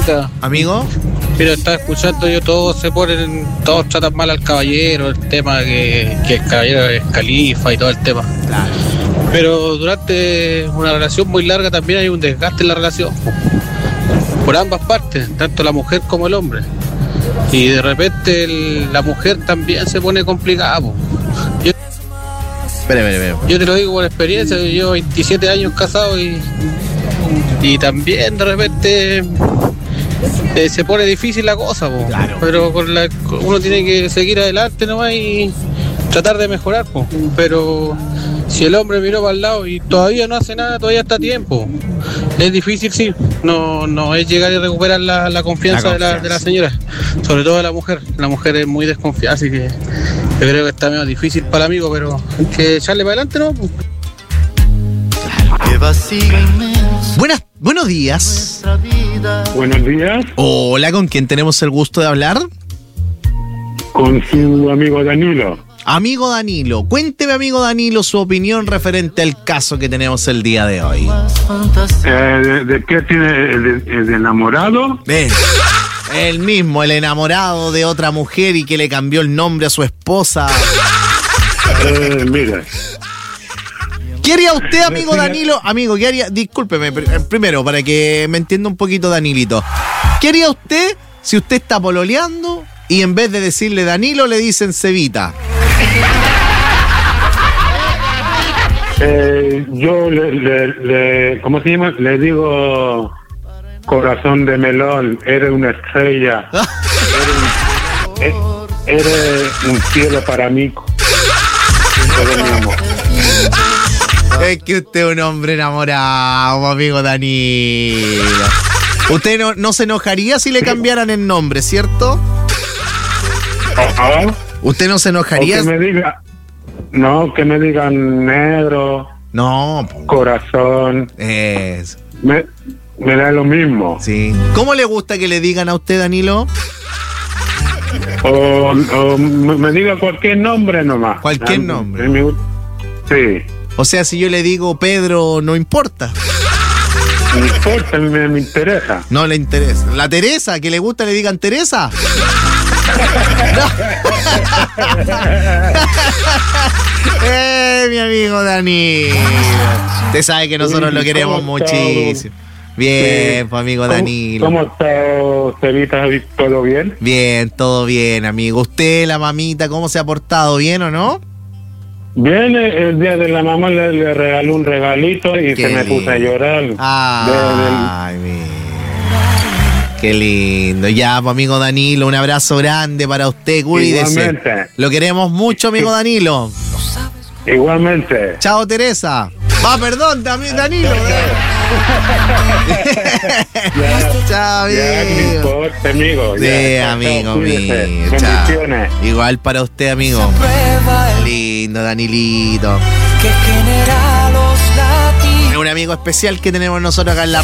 Gatica. Amigo. Pero estaba escuchando yo, todos tratan mal al caballero, el tema que el caballero es califa y todo el tema. Claro. Pero durante una relación muy larga también hay un desgaste en la relación, por ambas partes, tanto la mujer como el hombre. Y de repente la mujer también se pone complicada. Espera. Yo te lo digo por experiencia, yo llevo 27 años casado y también de repente se pone difícil la cosa, Claro. Pero uno tiene que seguir adelante nomás y tratar de mejorar, pero si el hombre miró para el lado y todavía no hace nada, todavía está a tiempo. Es difícil, sí, no es llegar y recuperar la confianza de la señora, sobre todo de la mujer. La mujer es muy desconfiada, así que yo creo que está medio difícil para el amigo, pero hay que echarle para adelante, ¿no? Buenos días. Buenos días, Hola, ¿con quién tenemos el gusto de hablar? con su amigo Danilo. Amigo Danilo, cuénteme, amigo Danilo, su opinión referente al caso que tenemos el día de hoy. ¿De qué tiene el de enamorado? Ven, el mismo, el enamorado de otra mujer y que le cambió el nombre a su esposa. Mire, ¿Qué haría usted, amigo Danilo? Amigo, ¿qué haría? Discúlpeme, primero, para que me entienda un poquito, Danilito. ¿Qué haría usted si usted está pololeando y en vez de decirle Danilo le dicen Cevita? yo ¿cómo se llama? Le digo corazón de melón, eres una estrella, eres un cielo para mí. Todo mi amor. Es que usted es un hombre enamorado, amigo Danilo. Usted no se enojaría si le cambiaran el nombre, ¿cierto? Ajá. ¿Usted no se enojaría? Que me digan negro, No, corazón, es... me da lo mismo. Sí. ¿Cómo le gusta que le digan a usted, Danilo? O me diga cualquier nombre nomás. Cualquier nombre. Sí. O sea, si yo le digo Pedro, no importa. No importa, me interesa. No le interesa. ¿La Teresa? ¿Que le gusta le digan Teresa? Mi amigo Danilo. Usted sabe que nosotros lo queremos muchísimo. Bien, pues, amigo Danilo. ¿Cómo está, Cevita? ¿Todo bien? Bien, todo bien, amigo. ¿Usted, la mamita, cómo se ha portado? ¿Bien o no? Bien, el día de la mamá le regaló un regalito y Qué se me puso a llorar. Ay, mira. Qué lindo. Ya, pues, amigo Danilo, un abrazo grande para usted. Cuídese. Igualmente. Lo queremos mucho, amigo Danilo. Igualmente. Chao, Teresa. Perdón, también Danilo. Chao, amigo. Ya, no importa, amigo. Sí, Ya, amigo cuídese. mío. Chao. Bendiciones. Igual para usted, amigo. Lindo, Danilito. Que genera los latidos. Es un amigo especial que tenemos nosotros acá en la